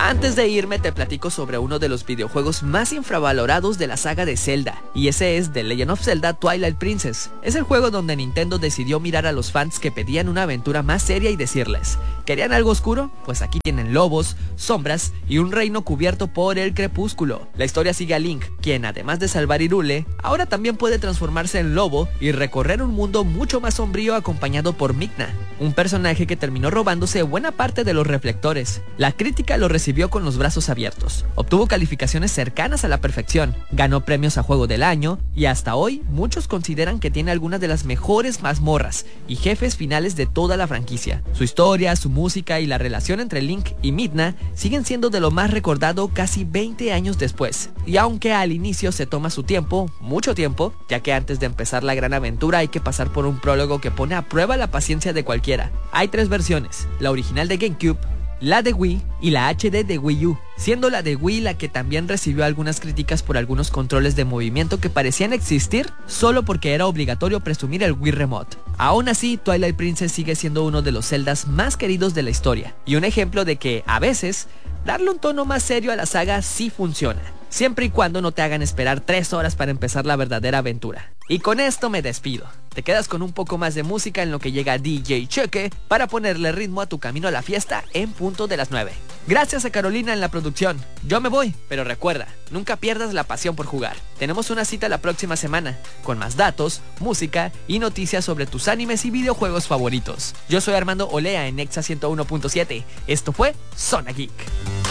Antes de irme te platico sobre uno de los videojuegos más infravalorados de la saga de Zelda, y ese es The Legend of Zelda Twilight Princess. Es el juego donde Nintendo decidió mirar a los fans que pedían una aventura más seria y decirles, ¿querían algo oscuro? Pues aquí tienen lobos, sombras y un reino cubierto por el crepúsculo. La historia sigue a Link, quien además de salvar Hyrule, ahora también puede transformarse en lobo y recorrer un mundo mucho más sombrío acompañado por Midna, un personaje que terminó robándose buena parte de los reflectores. La crítica lo recibió con los brazos abiertos, obtuvo calificaciones cercanas a la perfección, ganó premios a Juego del Año y hasta hoy muchos consideran que tiene algunas de las mejores mazmorras y jefes finales de toda la franquicia. Su historia, su música y la relación entre Link y Midna siguen siendo de lo más recordado casi 20 años después. Y aunque al inicio se toma su tiempo, mucho tiempo, ya que antes de empezar la gran aventura hay que pasar por un prólogo que pone a prueba la paciencia de cualquiera. Hay 3 versiones, la original de GameCube, la de Wii y la HD de Wii U, siendo la de Wii la que también recibió algunas críticas por algunos controles de movimiento que parecían existir solo porque era obligatorio presumir el Wii Remote. Aún así, Twilight Princess sigue siendo uno de los Zeldas más queridos de la historia, y un ejemplo de que, a veces, darle un tono más serio a la saga sí funciona, siempre y cuando no te hagan esperar 3 horas para empezar la verdadera aventura. Y con esto me despido. Te quedas con un poco más de música en lo que llega DJ Cheque para ponerle ritmo a tu camino a la fiesta en punto de las 9. Gracias a Carolina en la producción. Yo me voy, pero recuerda, nunca pierdas la pasión por jugar. Tenemos una cita la próxima semana, con más datos, música y noticias sobre tus animes y videojuegos favoritos. Yo soy Armando Olea en Nexa 101.7. Esto fue Zona Geek.